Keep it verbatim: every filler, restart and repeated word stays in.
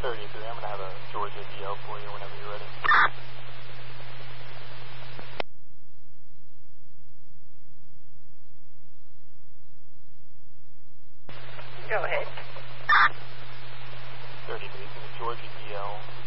thirty-three, I'm going to have a Georgia D L for you whenever you're ready. Go ahead. thirty-three, it's in the Georgia D L.